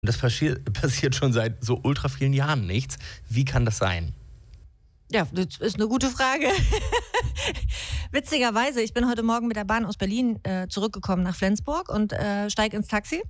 Das passiert schon seit so ultra vielen Jahren nichts. Wie kann das sein? Ja, das ist eine gute Frage. Witzigerweise, ich bin heute Morgen mit der Bahn aus Berlin zurückgekommen nach Flensburg und steige ins Taxi.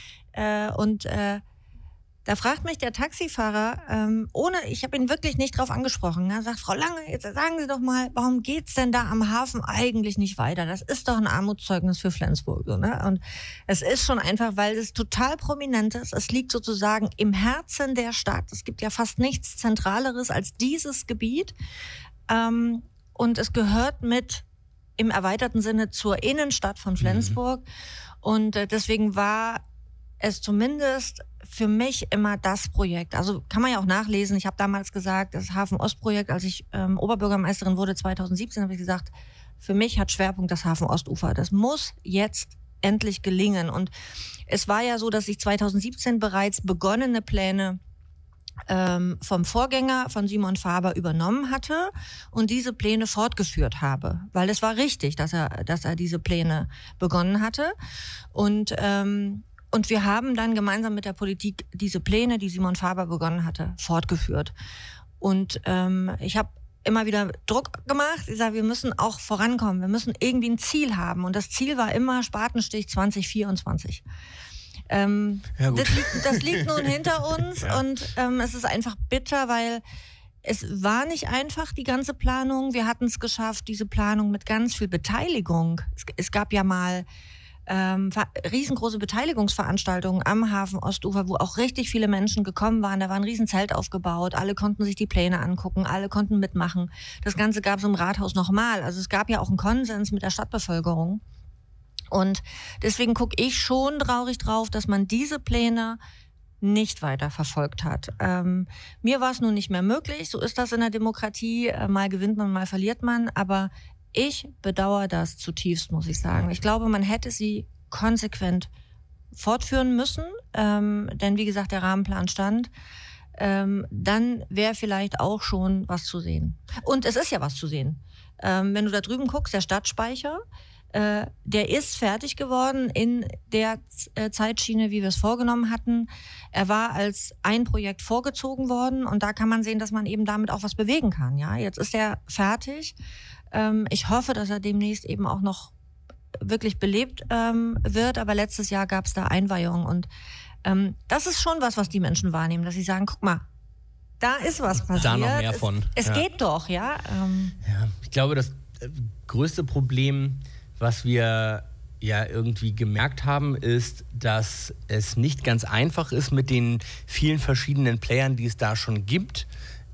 Da fragt mich der Taxifahrer, ich habe ihn wirklich nicht drauf angesprochen, er sagt, Frau Lange, jetzt sagen Sie doch mal, warum geht's denn da am Hafen eigentlich nicht weiter? Das ist doch ein Armutszeugnis für Flensburg. So, ne? Und es ist schon einfach, weil es total prominent ist. Es liegt sozusagen im Herzen der Stadt. Es gibt ja fast nichts Zentraleres als dieses Gebiet. Und es gehört mit im erweiterten Sinne zur Innenstadt von Flensburg. Und deswegen war es zumindest für mich immer das Projekt. Also kann man ja auch nachlesen. Ich habe damals gesagt, das Hafen-Ost-Projekt, als ich Oberbürgermeisterin wurde 2017, habe ich gesagt, für mich hat Schwerpunkt das Hafen-Ostufer. Das muss jetzt endlich gelingen. Und es war ja so, dass ich 2017 bereits begonnene Pläne vom Vorgänger von Simon Faber übernommen hatte und diese Pläne fortgeführt habe. Weil es war richtig, dass er diese Pläne begonnen hatte. Und wir haben dann gemeinsam mit der Politik diese Pläne, die Simon Faber begonnen hatte, fortgeführt. Und ich habe immer wieder Druck gemacht. Ich sage, wir müssen auch vorankommen. Wir müssen irgendwie ein Ziel haben. Und das Ziel war immer Spatenstich 2024. Das liegt nun hinter uns. Ja. Und es ist einfach bitter, weil es war nicht einfach, die ganze Planung. Wir hatten es geschafft, diese Planung mit ganz viel Beteiligung. Es gab ja mal riesengroße Beteiligungsveranstaltungen am Hafen Ostufer, wo auch richtig viele Menschen gekommen waren. Da war ein Riesenzelt aufgebaut. Alle konnten sich die Pläne angucken. Alle konnten mitmachen. Das Ganze gab es im Rathaus nochmal. Also es gab ja auch einen Konsens mit der Stadtbevölkerung. Und deswegen gucke ich schon traurig drauf, dass man diese Pläne nicht weiter verfolgt hat. Mir war es nun nicht mehr möglich. So ist das in der Demokratie. Mal gewinnt man, mal verliert man. Aber ich bedauere das zutiefst, muss ich sagen. Ich glaube, man hätte sie konsequent fortführen müssen, denn wie gesagt, der Rahmenplan stand. Dann wäre vielleicht auch schon was zu sehen. Und es ist ja was zu sehen. Wenn du da drüben guckst, der Stadtspeicher, der ist fertig geworden in der Zeitschiene, wie wir es vorgenommen hatten. Er war als ein Projekt vorgezogen worden und da kann man sehen, dass man eben damit auch was bewegen kann. Ja, jetzt ist er fertig. Ich hoffe, dass er demnächst eben auch noch wirklich belebt wird. Aber letztes Jahr gab es da Einweihungen. Und das ist schon was die Menschen wahrnehmen, dass sie sagen, guck mal, da ist was passiert. Da noch mehr von. Es geht doch, ja. Ich glaube, das größte Problem, was wir ja irgendwie gemerkt haben, ist, dass es nicht ganz einfach ist, mit den vielen verschiedenen Playern, die es da schon gibt,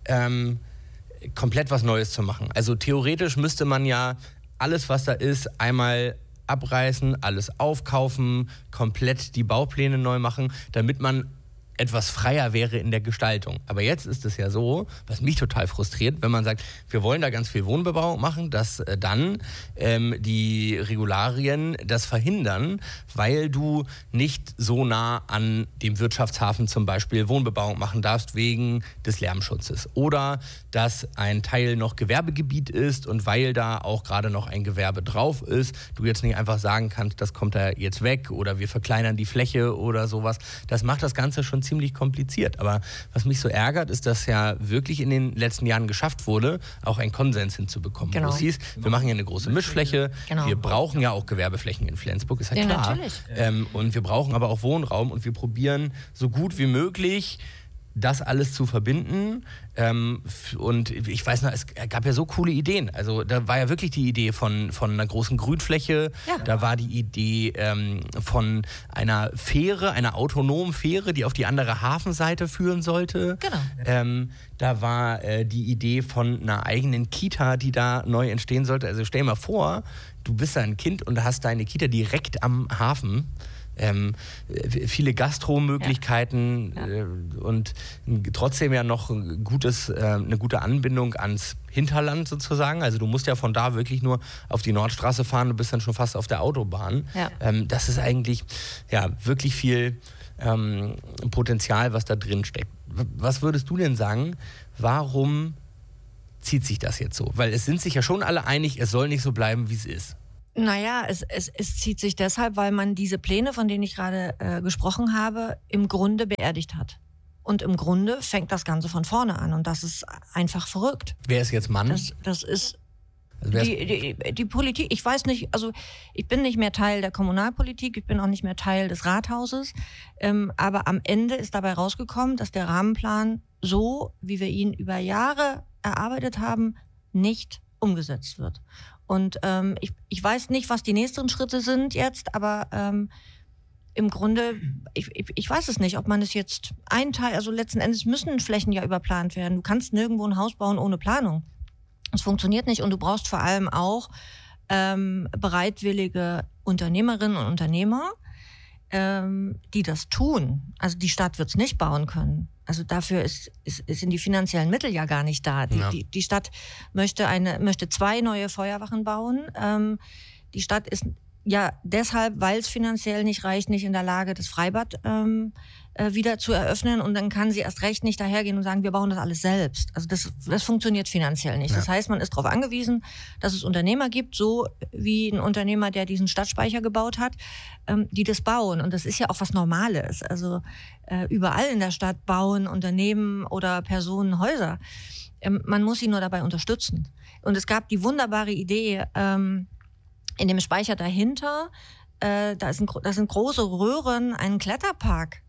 komplett was Neues zu machen. Also theoretisch müsste man ja alles, was da ist, einmal abreißen, alles aufkaufen, komplett die Baupläne neu machen, damit man etwas freier wäre in der Gestaltung. Aber jetzt ist es ja so, was mich total frustriert, wenn man sagt, wir wollen da ganz viel Wohnbebauung machen, dass dann die Regularien das verhindern, weil du nicht so nah an dem Wirtschaftshafen zum Beispiel Wohnbebauung machen darfst wegen des Lärmschutzes. Oder dass ein Teil noch Gewerbegebiet ist und weil da auch gerade noch ein Gewerbe drauf ist, du jetzt nicht einfach sagen kannst, das kommt da jetzt weg oder wir verkleinern die Fläche oder sowas. Das macht das Ganze schon ziemlich kompliziert. Aber was mich so ärgert, ist, dass ja wirklich in den letzten Jahren geschafft wurde, auch einen Konsens hinzubekommen. Genau. Wo es hieß, wir machen hier eine große Mischfläche, wir brauchen ja auch Gewerbeflächen in Flensburg, ist ja klar. Natürlich. Und wir brauchen aber auch Wohnraum und wir probieren so gut wie möglich das alles zu verbinden. Und ich weiß noch, es gab ja so coole Ideen. Also da war ja wirklich die Idee von einer großen Grünfläche. Ja. Da war die Idee von einer Fähre, einer autonomen Fähre, die auf die andere Hafenseite führen sollte. Genau. Da war die Idee von einer eigenen Kita, die da neu entstehen sollte. Also stell dir mal vor, du bist da ein Kind und hast deine Kita direkt am Hafen. Viele Gastromöglichkeiten und trotzdem ja noch eine gute Anbindung ans Hinterland sozusagen. Also du musst ja von da wirklich nur auf die Nordstraße fahren, du bist dann schon fast auf der Autobahn. Ja. Das ist eigentlich wirklich viel Potenzial, was da drin steckt. Was würdest du denn sagen, warum zieht sich das jetzt so? Weil es sind sich ja schon alle einig, es soll nicht so bleiben, wie es ist. Naja, es zieht sich deshalb, weil man diese Pläne, von denen ich gerade gesprochen habe, im Grunde beerdigt hat. Und im Grunde fängt das Ganze von vorne an. Und das ist einfach verrückt. Wer ist jetzt Mann? Das ist die Politik. Ich weiß nicht, also ich bin nicht mehr Teil der Kommunalpolitik, ich bin auch nicht mehr Teil des Rathauses. Aber am Ende ist dabei rausgekommen, dass der Rahmenplan, so wie wir ihn über Jahre erarbeitet haben, nicht umgesetzt wird. Und ich weiß nicht, was die nächsten Schritte sind jetzt, aber im Grunde, ich weiß es nicht, ob man es jetzt einteilt. Also letzten Endes müssen Flächen ja überplant werden. Du kannst nirgendwo ein Haus bauen ohne Planung. Das funktioniert nicht und du brauchst vor allem auch bereitwillige Unternehmerinnen und Unternehmer, die das tun. Also die Stadt wird es nicht bauen können. Also dafür sind die finanziellen Mittel ja gar nicht da. Die Stadt möchte 2 neue Feuerwachen bauen. Die Stadt ist ja deshalb, weil es finanziell nicht reicht, nicht in der Lage, das Freibad wieder zu eröffnen. Und dann kann sie erst recht nicht dahergehen und sagen, wir bauen das alles selbst. Also das funktioniert finanziell nicht. Ja. Das heißt, man ist darauf angewiesen, dass es Unternehmer gibt, so wie ein Unternehmer, der diesen Stadtspeicher gebaut hat, die das bauen. Und das ist ja auch was Normales. Also überall in der Stadt bauen Unternehmen oder Personen Häuser. Man muss sie nur dabei unterstützen. Und es gab die wunderbare Idee, in dem Speicher dahinter, da sind große Röhren, einen Kletterpark.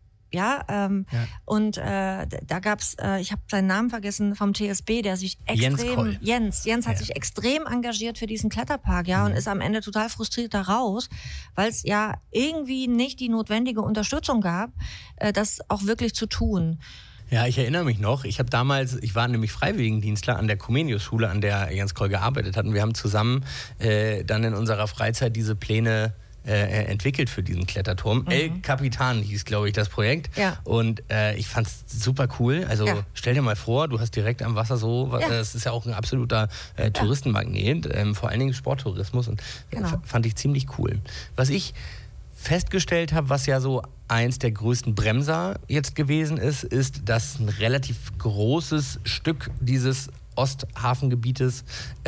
Und da gab's, ich habe seinen Namen vergessen, vom TSB, der sich extrem, Jens hat sich extrem engagiert für diesen Kletterpark, und ist am Ende total frustriert da raus, weil es ja irgendwie nicht die notwendige Unterstützung gab, das auch wirklich zu tun. Ja, ich erinnere mich noch, ich war nämlich Freiwilligendienstler an der Comenius-Schule, an der Jens Koll gearbeitet hat, und wir haben zusammen dann in unserer Freizeit diese Pläne entwickelt für diesen Kletterturm. El Capitan hieß, glaube ich, das Projekt. Ja. Und ich fand es super cool. Also stell dir mal vor, du hast direkt am Wasser das ist ja auch ein absoluter Touristenmagnet, vor allen Dingen Sporttourismus, und fand ich ziemlich cool. Was ich festgestellt habe, was ja so eins der größten Bremser jetzt gewesen ist, dass ein relativ großes Stück dieses Osthafengebietes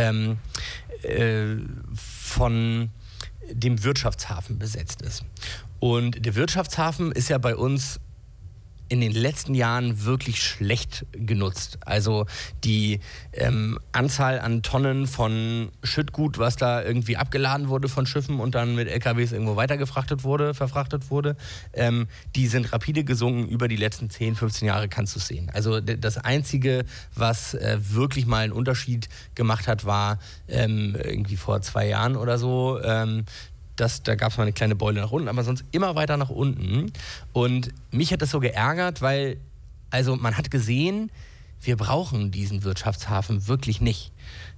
von dem Wirtschaftshafen besetzt ist. Und der Wirtschaftshafen ist ja bei uns in den letzten Jahren wirklich schlecht genutzt. Also die Anzahl an Tonnen von Schüttgut, was da irgendwie abgeladen wurde von Schiffen und dann mit LKWs irgendwo verfrachtet wurde, die sind rapide gesunken über die letzten 10, 15 Jahre, kannst du sehen. Also das Einzige, was wirklich mal einen Unterschied gemacht hat, war irgendwie vor 2 Jahren oder so, da gab es mal eine kleine Beule nach unten, aber sonst immer weiter nach unten. Und mich hat das so geärgert, weil, also man hat gesehen, wir brauchen diesen Wirtschaftshafen wirklich nicht.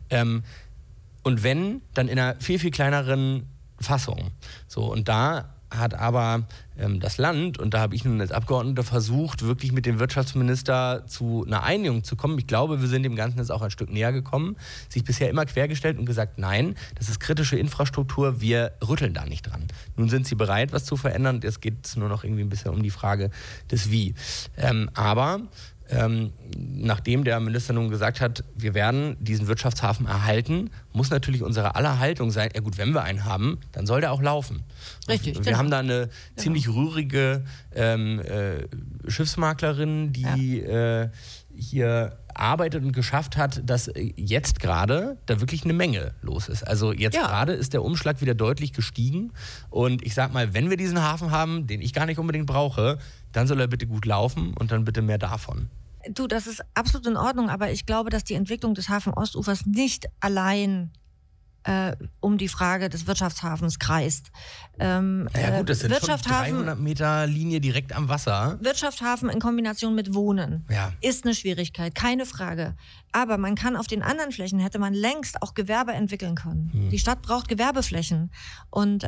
Und wenn, dann in einer viel, viel kleineren Fassung. So, und da hat aber das Land, und da habe ich nun als Abgeordneter versucht, wirklich mit dem Wirtschaftsminister zu einer Einigung zu kommen. Ich glaube, wir sind dem Ganzen jetzt auch ein Stück näher gekommen. Sich bisher immer quergestellt und gesagt, nein, das ist kritische Infrastruktur, wir rütteln da nicht dran. Nun sind sie bereit, was zu verändern, und jetzt geht es nur noch irgendwie ein bisschen um die Frage des Wie. Aber nachdem der Minister nun gesagt hat, wir werden diesen Wirtschaftshafen erhalten, muss natürlich unsere aller Haltung sein, ja gut, wenn wir einen haben, dann soll der auch laufen. Richtig. Wir haben da eine ziemlich rührige Schiffsmaklerin, die hier arbeitet und geschafft hat, dass jetzt gerade da wirklich eine Menge los ist. Also jetzt gerade ist der Umschlag wieder deutlich gestiegen, und ich sag mal, wenn wir diesen Hafen haben, den ich gar nicht unbedingt brauche, dann soll er bitte gut laufen und dann bitte mehr davon. Du, das ist absolut in Ordnung, aber ich glaube, dass die Entwicklung des Hafen Ostufers nicht allein um die Frage des Wirtschaftshafens kreist. Ja gut, das sind schon 300 Meter Linie direkt am Wasser. Wirtschaftshafen in Kombination mit Wohnen ist eine Schwierigkeit, keine Frage. Aber man kann auf den anderen Flächen, hätte man längst auch Gewerbe entwickeln können. Die Stadt braucht Gewerbeflächen. Und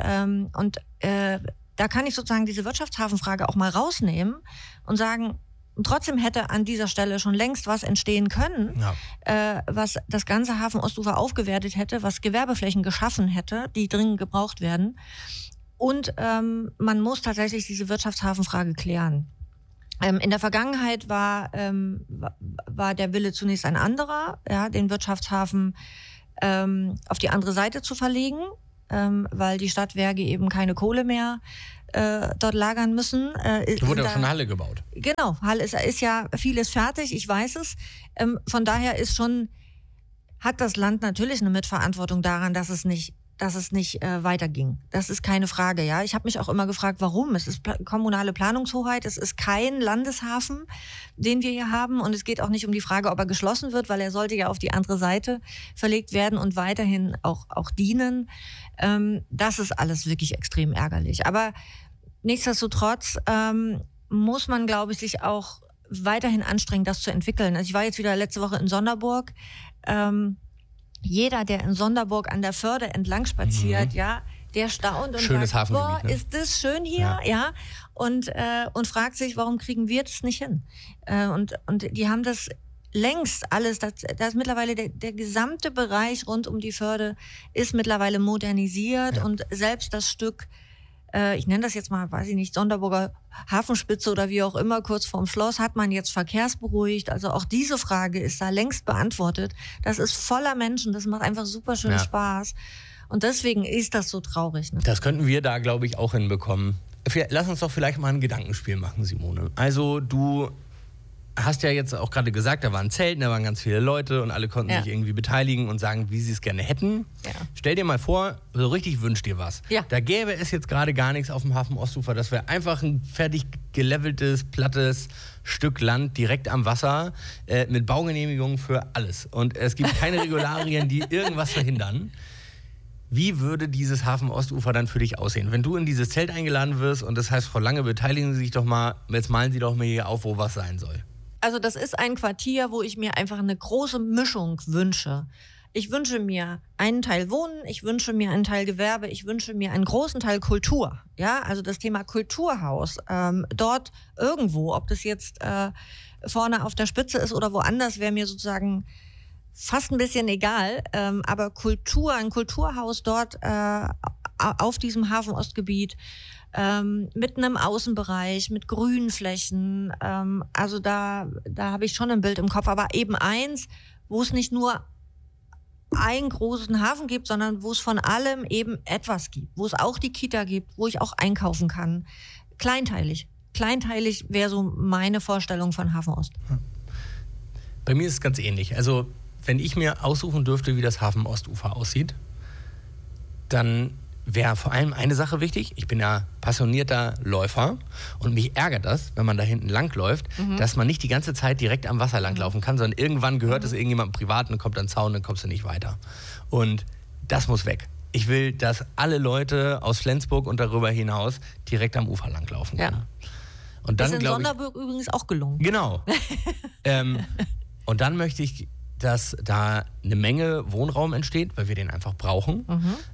da kann ich sozusagen diese Wirtschaftshafenfrage auch mal rausnehmen und sagen, und trotzdem hätte an dieser Stelle schon längst was entstehen können, was das ganze Hafen Ostufer aufgewertet hätte, was Gewerbeflächen geschaffen hätte, die dringend gebraucht werden. Und man muss tatsächlich diese Wirtschaftshafenfrage klären. In der Vergangenheit war der Wille zunächst ein anderer, den Wirtschaftshafen auf die andere Seite zu verlegen. weil die Stadtwerke eben keine Kohle mehr dort lagern müssen. Da wurde ja schon eine Halle gebaut. Genau, Halle ist ja vieles fertig, ich weiß es. Von daher hat das Land natürlich eine Mitverantwortung daran, dass es nicht weiterging. Das ist keine Frage, ja. Ich habe mich auch immer gefragt, warum. Es ist kommunale Planungshoheit, es ist kein Landeshafen, den wir hier haben. Und es geht auch nicht um die Frage, ob er geschlossen wird, weil er sollte ja auf die andere Seite verlegt werden und weiterhin auch dienen. Das ist alles wirklich extrem ärgerlich. Aber nichtsdestotrotz muss man, glaube ich, sich auch weiterhin anstrengen, das zu entwickeln. Also ich war jetzt wieder letzte Woche in Sonderburg. Jeder, der in Sonderburg an der Förde entlang spaziert, ja, der staunt und Schönes sagt, Hafengebiet, boah, ist das schön hier, ja, und fragt sich, warum kriegen wir das nicht hin? Und die haben das längst alles, da ist mittlerweile der gesamte Bereich rund um die Förde ist mittlerweile modernisiert und selbst das Stück, ich nenne das jetzt mal, weiß ich nicht, Sonderburger Hafenspitze oder wie auch immer, kurz vorm Schloss, hat man jetzt verkehrsberuhigt. Also auch diese Frage ist da längst beantwortet. Das ist voller Menschen, das macht einfach super schön Spaß. Und deswegen ist das so traurig. Ne? Das könnten wir da, glaube ich, auch hinbekommen. Lass uns doch vielleicht mal ein Gedankenspiel machen, Simone. Also du hast ja jetzt auch gerade gesagt, da waren Zelten, da waren ganz viele Leute und alle konnten sich irgendwie beteiligen und sagen, wie sie es gerne hätten. Ja. Stell dir mal vor, so richtig wünsch dir was. Ja. Da gäbe es jetzt gerade gar nichts auf dem Hafen Ostufer. Das wäre einfach ein fertig geleveltes, plattes Stück Land direkt am Wasser mit Baugenehmigungen für alles. Und es gibt keine Regularien, die irgendwas verhindern. Wie würde dieses Hafen Ostufer dann für dich aussehen? Wenn du in dieses Zelt eingeladen wirst und das heißt, Frau Lange, beteiligen Sie sich doch mal, jetzt malen Sie doch mal hier auf, wo was sein soll. Also das ist ein Quartier, wo ich mir einfach eine große Mischung wünsche. Ich wünsche mir einen Teil Wohnen, ich wünsche mir einen Teil Gewerbe, ich wünsche mir einen großen Teil Kultur. Ja, also das Thema Kulturhaus. Dort irgendwo, ob das jetzt vorne auf der Spitze ist oder woanders, wäre mir sozusagen fast ein bisschen egal. Aber ein Kulturhaus dort auf diesem Hafen-Ostgebiet, mit einem Außenbereich, mit Grünflächen. Also da habe ich schon ein Bild im Kopf. Aber eben eins, wo es nicht nur einen großen Hafen gibt, sondern wo es von allem eben etwas gibt. Wo es auch die Kita gibt, wo ich auch einkaufen kann. Kleinteilig. Kleinteilig wäre so meine Vorstellung von Hafen Ost. Bei mir ist es ganz ähnlich. Also wenn ich mir aussuchen dürfte, wie das Hafen Ostufer aussieht, dann wäre vor allem eine Sache wichtig. Ich bin ja passionierter Läufer und mich ärgert das, wenn man da hinten langläuft, dass man nicht die ganze Zeit direkt am Wasser langlaufen kann, sondern irgendwann gehört es irgendjemandem privat und kommt an den Zaun, dann kommst du nicht weiter. Und das muss weg. Ich will, dass alle Leute aus Flensburg und darüber hinaus direkt am Ufer langlaufen können. Ja. Und dann, ist in Sonderburg übrigens auch gelungen. Genau. Und dann möchte ich, dass da eine Menge Wohnraum entsteht, weil wir den einfach brauchen.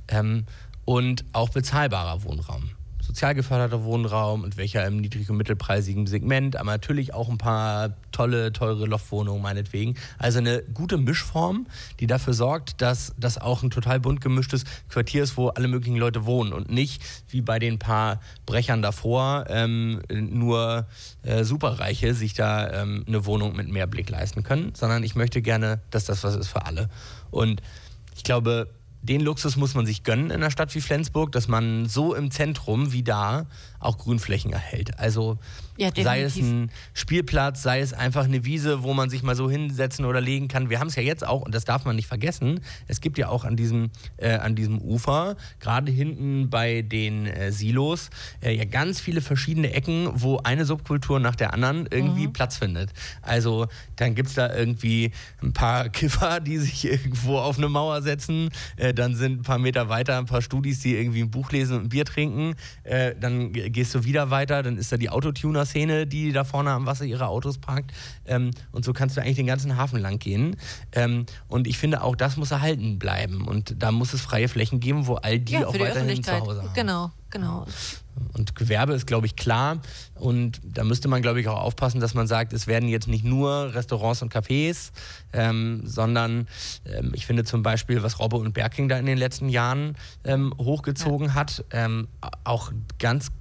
Und auch bezahlbarer Wohnraum. Sozial geförderter Wohnraum und welcher im niedrig- und mittelpreisigen Segment, aber natürlich auch ein paar tolle, teure Loftwohnungen meinetwegen. Also eine gute Mischform, die dafür sorgt, dass das auch ein total bunt gemischtes Quartier ist, wo alle möglichen Leute wohnen und nicht wie bei den paar Brechern davor nur Superreiche sich da eine Wohnung mit mehr Blick leisten können, sondern ich möchte gerne, dass das was ist für alle. Und ich glaube, den Luxus muss man sich gönnen in einer Stadt wie Flensburg, dass man so im Zentrum wie da auch Grünflächen erhält. Also sei es ein Spielplatz, sei es einfach eine Wiese, wo man sich mal so hinsetzen oder legen kann. Wir haben es ja jetzt auch, und das darf man nicht vergessen, es gibt ja auch an diesem Ufer, gerade hinten bei den Silos, ja ganz viele verschiedene Ecken, wo eine Subkultur nach der anderen irgendwie Platz findet. Also dann gibt es da irgendwie ein paar Kiffer, die sich irgendwo auf eine Mauer setzen, dann sind ein paar Meter weiter ein paar Studis, die irgendwie ein Buch lesen und ein Bier trinken, dann gehst du wieder weiter, dann ist da die Autotuner-Szene, die da vorne am Wasser ihre Autos parkt, und so kannst du eigentlich den ganzen Hafen lang gehen, und ich finde auch, das muss erhalten bleiben und da muss es freie Flächen geben, wo all die auch weiterhin zu Hause haben. Genau. Und Gewerbe ist, glaube ich, klar. Und da müsste man, glaube ich, auch aufpassen, dass man sagt, es werden jetzt nicht nur Restaurants und Cafés, sondern ich finde zum Beispiel, was Robbe und Berking da in den letzten Jahren hochgezogen hat, auch ganz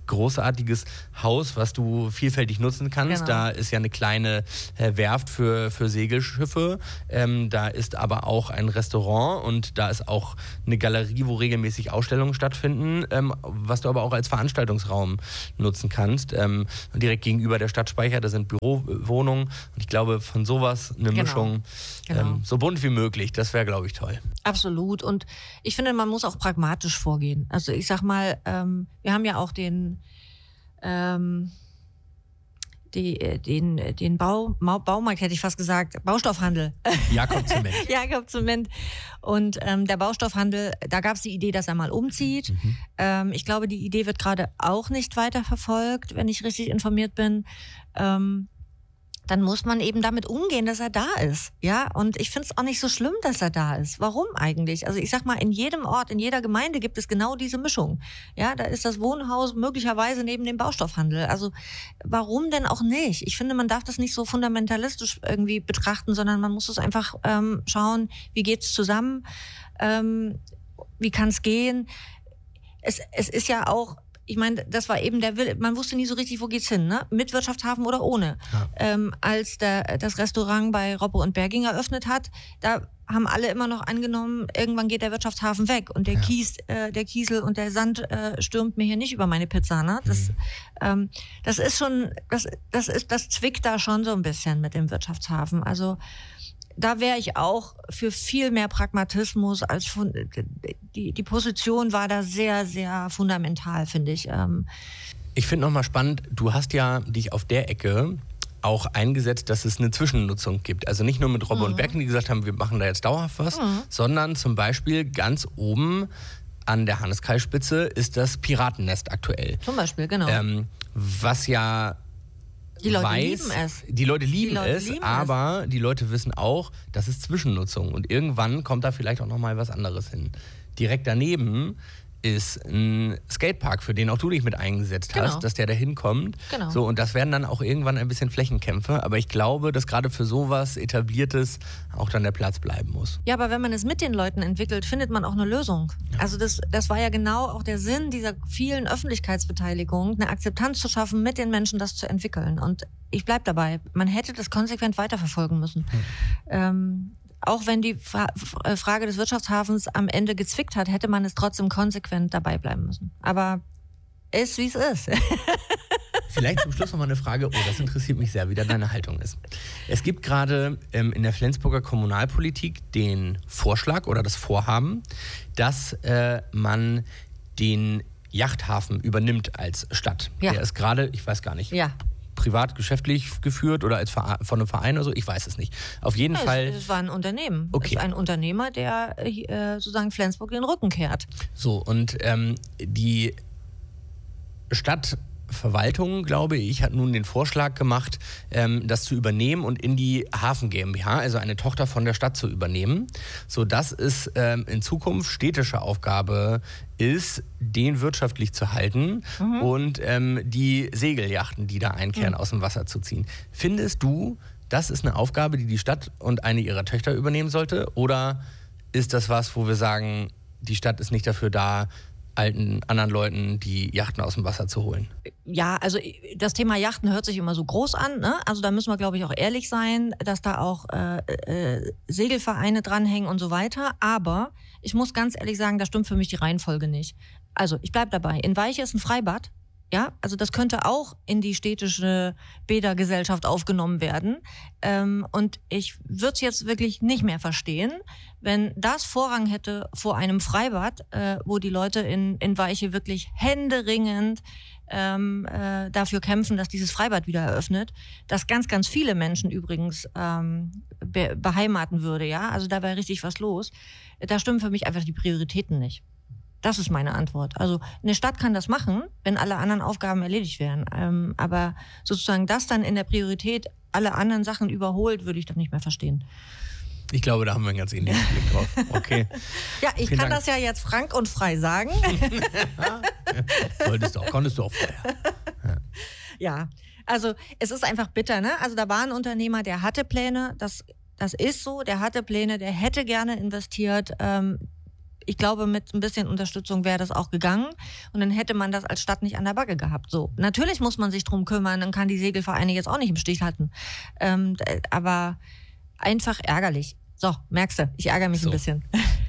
großartiges Haus, was du vielfältig nutzen kannst. Genau. Da ist ja eine kleine Werft für Segelschiffe. Da ist aber auch ein Restaurant und da ist auch eine Galerie, wo regelmäßig Ausstellungen stattfinden, was du aber auch als Veranstaltungsraum nutzen kannst. Und direkt gegenüber der Stadtspeicher, da sind Bürowohnungen. Und ich glaube, von sowas eine Mischung so bunt wie möglich, das wäre, glaube ich, toll. Absolut. Und ich finde, man muss auch pragmatisch vorgehen. Also ich sag mal, wir haben ja auch den Baumarkt, hätte ich fast gesagt, Baustoffhandel. Jakob Zement. Jakob Zement. Und der Baustoffhandel, da gab es die Idee, dass er mal umzieht. Ich glaube, die Idee wird gerade auch nicht weiterverfolgt, wenn ich richtig informiert bin. Dann muss man eben damit umgehen, dass er da ist. Ja, und ich finde es auch nicht so schlimm, dass er da ist. Warum eigentlich? Also ich sag mal, in jedem Ort, in jeder Gemeinde gibt es genau diese Mischung. Ja, da ist das Wohnhaus möglicherweise neben dem Baustoffhandel. Also warum denn auch nicht? Ich finde, man darf das nicht so fundamentalistisch irgendwie betrachten, sondern man muss es einfach schauen, wie geht's zusammen, wie kann es gehen. Es ist ja auch, ich meine, das war eben der Wille, man wusste nie so richtig, wo geht's hin, ne? Mit Wirtschaftshafen oder ohne. Ja. Als das Restaurant bei Robbe und Berging eröffnet hat, da haben alle immer noch angenommen, irgendwann geht der Wirtschaftshafen weg und der Kiesel und der Sand stürmt mir hier nicht über meine Pizza, ne? Das ist schon, das zwickt da schon so ein bisschen mit dem Wirtschaftshafen. Also da wäre ich auch für viel mehr Pragmatismus als die Position war da sehr, sehr fundamental, finde ich. Ich finde nochmal spannend, du hast ja dich auf der Ecke auch eingesetzt, dass es eine Zwischennutzung gibt. Also nicht nur mit Robbe und Berging, die gesagt haben, wir machen da jetzt dauerhaft was, sondern zum Beispiel ganz oben an der Hannes-Kai-Spitze ist das Piratennest aktuell. Zum Beispiel, genau. Was ja die Leute lieben es. Die Leute lieben es, aber die Leute wissen auch, das ist Zwischennutzung und irgendwann kommt da vielleicht auch nochmal was anderes hin. Direkt daneben ist ein Skatepark, für den auch du dich mit eingesetzt hast, dass der da hinkommt. Genau. So, und das werden dann auch irgendwann ein bisschen Flächenkämpfe. Aber ich glaube, dass gerade für sowas Etabliertes auch dann der Platz bleiben muss. Ja, aber wenn man es mit den Leuten entwickelt, findet man auch eine Lösung. Ja. Also das war ja genau auch der Sinn dieser vielen Öffentlichkeitsbeteiligung, eine Akzeptanz zu schaffen, mit den Menschen das zu entwickeln. Und ich bleib dabei, man hätte das konsequent weiterverfolgen müssen. Auch wenn die Frage des Wirtschaftshafens am Ende gezwickt hat, hätte man es trotzdem konsequent dabei bleiben müssen. Aber ist, wie es ist. Vielleicht zum Schluss noch mal eine Frage, das interessiert mich sehr, wie da deine Haltung ist. Es gibt gerade in der Flensburger Kommunalpolitik den Vorschlag oder das Vorhaben, dass man den Yachthafen übernimmt als Stadt. Ja. Der ist gerade, ich weiß gar nicht, privat, geschäftlich geführt oder als von einem Verein oder so, ich weiß es nicht. Auf jeden Fall. Es war ein Unternehmen. Okay. Es ist ein Unternehmer, der sozusagen Flensburg den Rücken kehrt. So, und die Stadtverwaltung, glaube ich, hat nun den Vorschlag gemacht, das zu übernehmen und in die Hafen GmbH, also eine Tochter von der Stadt, zu übernehmen, sodass es in Zukunft städtische Aufgabe ist, den wirtschaftlich zu halten und die Segelyachten, die da einkehren, aus dem Wasser zu ziehen. Findest du, das ist eine Aufgabe, die die Stadt und eine ihrer Töchter übernehmen sollte? Oder ist das was, wo wir sagen, die Stadt ist nicht dafür da, anderen Leuten die Yachten aus dem Wasser zu holen? Ja, also das Thema Yachten hört sich immer so groß an, ne? Also da müssen wir, glaube ich, auch ehrlich sein, dass da auch Segelvereine dranhängen und so weiter. Aber ich muss ganz ehrlich sagen, da stimmt für mich die Reihenfolge nicht. Also ich bleib dabei. In Weiche ist ein Freibad. Ja, also das könnte auch in die städtische Bädergesellschaft aufgenommen werden. Und ich würde es jetzt wirklich nicht mehr verstehen, wenn das Vorrang hätte vor einem Freibad, wo die Leute in Weiche wirklich händeringend dafür kämpfen, dass dieses Freibad wieder eröffnet, das ganz, ganz viele Menschen übrigens beheimaten würde. Ja, also da wäre richtig was los. Da stimmen für mich einfach die Prioritäten nicht. Das ist meine Antwort. Also eine Stadt kann das machen, wenn alle anderen Aufgaben erledigt werden. Aber sozusagen das dann in der Priorität alle anderen Sachen überholt, würde ich doch nicht mehr verstehen. Ich glaube, da haben wir einen ganz ähnlichen Blick drauf. Okay. Ja, ich kann das ja jetzt frank und frei sagen. Konntest du auch vorher. Ja, also es ist einfach bitter, ne? Also da war ein Unternehmer, der hatte Pläne, das ist so, der hatte Pläne, der hätte gerne investiert. ich glaube, mit ein bisschen Unterstützung wäre das auch gegangen. Und dann hätte man das als Stadt nicht an der Backe gehabt. So, natürlich muss man sich drum kümmern, dann kann die Segelvereine jetzt auch nicht im Stich halten. Aber einfach ärgerlich. So, merkst du, ich ärgere mich ein bisschen.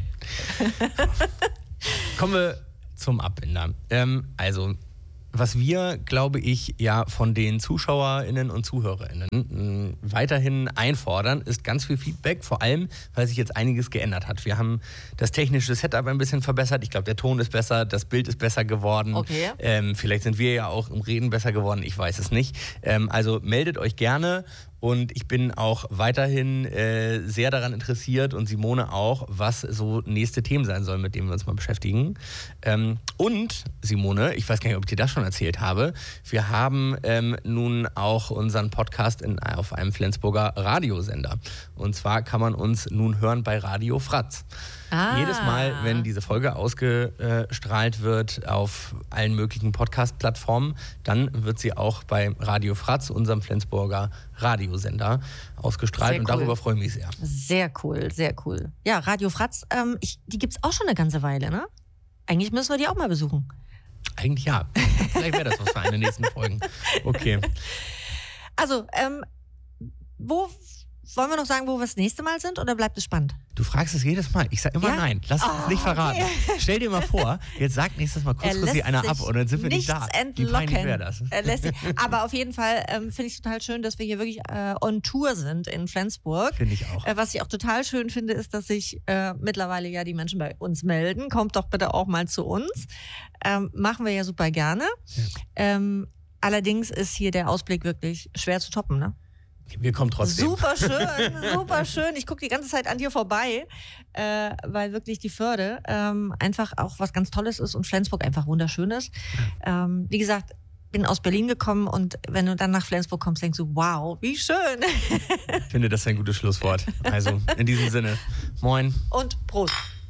Kommen wir zum Abbinder. Also, was wir, glaube ich, ja von den ZuschauerInnen und ZuhörerInnen weiterhin einfordern, ist ganz viel Feedback, vor allem, weil sich jetzt einiges geändert hat. Wir haben das technische Setup ein bisschen verbessert. Ich glaube, der Ton ist besser, das Bild ist besser geworden. Okay. Vielleicht sind wir ja auch im Reden besser geworden, ich weiß es nicht. Also meldet euch gerne. Und ich bin auch weiterhin sehr daran interessiert und Simone auch, was so nächste Themen sein sollen, mit denen wir uns mal beschäftigen. Und Simone, ich weiß gar nicht, ob ich dir das schon erzählt habe, wir haben nun auch unseren Podcast auf einem Flensburger Radiosender. Und zwar kann man uns nun hören bei Radio Fratz. Jedes Mal, wenn diese Folge ausgestrahlt wird auf allen möglichen Podcast-Plattformen, dann wird sie auch bei Radio Fratz, unserem Flensburger Radiosender, ausgestrahlt. Und darüber freue ich mich sehr. Sehr cool, sehr cool. Ja, Radio Fratz, die gibt es auch schon eine ganze Weile, ne? Eigentlich müssen wir die auch mal besuchen. Eigentlich ja. Vielleicht wäre das was für eine der nächsten Folgen. Okay. Also, wollen wir noch sagen, wo wir das nächste Mal sind, oder bleibt es spannend? Du fragst es jedes Mal. Ich sage immer nein. Lass uns nicht verraten. Okay. Stell dir mal vor, jetzt sagt nächstes Mal kurzfristig einer ab und dann sind wir nicht da. Wie peinlich wäre das? Aber auf jeden Fall finde ich es total schön, dass wir hier wirklich on Tour sind in Flensburg. Finde ich auch. Was ich auch total schön finde, ist, dass sich mittlerweile ja die Menschen bei uns melden. Kommt doch bitte auch mal zu uns. Machen wir ja super gerne. Ja. Allerdings ist hier der Ausblick wirklich schwer zu toppen, ne? Wir kommen trotzdem. Super schön, super schön. Ich gucke die ganze Zeit an dir vorbei, weil wirklich die Förde einfach auch was ganz Tolles ist und Flensburg einfach wunderschön ist. Wie gesagt, bin aus Berlin gekommen und wenn du dann nach Flensburg kommst, denkst du, wow, wie schön. Ich finde, das ist ein gutes Schlusswort. Also in diesem Sinne, moin. Und Prost.